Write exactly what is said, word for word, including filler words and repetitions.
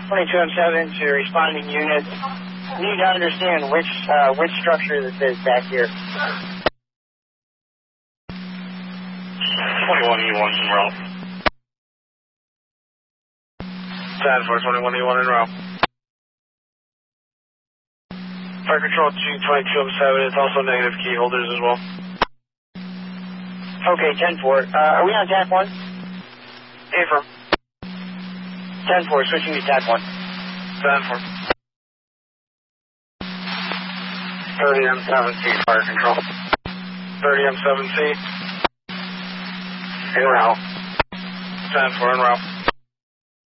twenty-two M seven to responding units. We need to understand which uh, which structure this is back here. twenty-one E one en route. ten four, twenty-one E one en route. Fire control to twenty-two M seven, it's also negative key holders as well. Okay, ten four. Uh, are we on TAC one? Affirm. ten four, switching to TAC one. ten four. thirty M seven C, fire control. thirty M seven C. En route. ten four, en route.